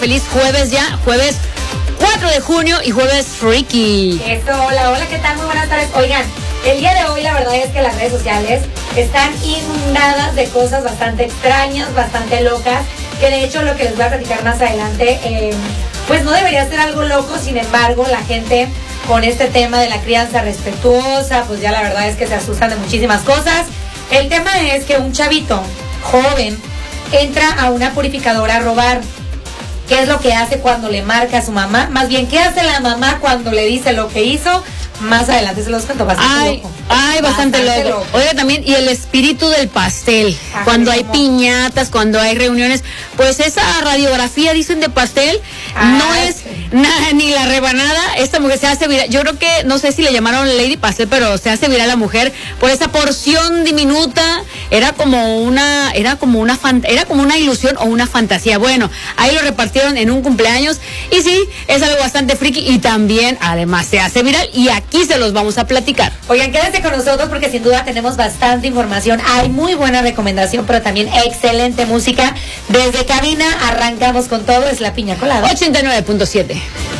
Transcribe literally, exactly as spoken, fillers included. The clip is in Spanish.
Feliz jueves ya, jueves cuatro de junio y jueves freaky. Eso, hola, hola, ¿qué tal? Muy buenas tardes. Oigan, el día de hoy la verdad es que las redes sociales están inundadas de cosas bastante extrañas, bastante locas, que de hecho lo que les voy a platicar más adelante, eh, pues no debería ser algo loco, sin embargo la gente con este tema de la crianza respetuosa, pues ya la verdad es que se asustan de muchísimas cosas. El tema es que un chavito joven entra a una purificadora a robar. ¿Qué es lo que hace cuando le marca a su mamá? Más bien, ¿qué hace la mamá cuando le dice lo que hizo? Más adelante se los cuento, bastante ay, loco. Ay, bastante, bastante loco. loco. Oiga, también, y el espíritu del pastel. Ajá, cuando hay piñatas, cuando hay reuniones, pues esa radiografía, dicen, de pastel, ah, no es sí. nada, ni la rebanada. Esta mujer se hace viral. Yo creo que, no sé si le llamaron Lady Pastel, pero se hace viral la mujer por esa porción diminuta. Era como una, era como una, fan, era como una ilusión o una fantasía. Bueno, ahí lo repartieron en un cumpleaños. Y sí, es algo bastante friki y también, además, se hace viral. Y aquí se los vamos a platicar. Oigan, quédense con nosotros porque sin duda tenemos bastante información. Hay muy buena recomendación, pero también excelente música. Desde cabina arrancamos con todo. Es La Piña Colada ochenta y nueve punto siete.